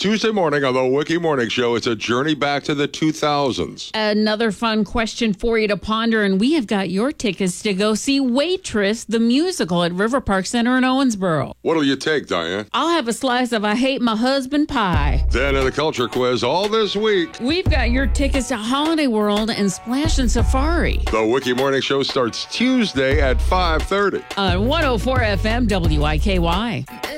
Tuesday morning on the Wiki Morning Show, it's a journey back to the 2000s. Another fun question for you to ponder, and we have got your tickets to go see Waitress, the musical at River Park Center in Owensboro. What'll you take, Diane? I'll have a slice of I Hate My Husband pie. Then in the culture quiz all this week, We've got your tickets to Holiday World and Splash and Safari. the Wiki Morning Show starts Tuesday at 5:30. On 104 FM WIKY.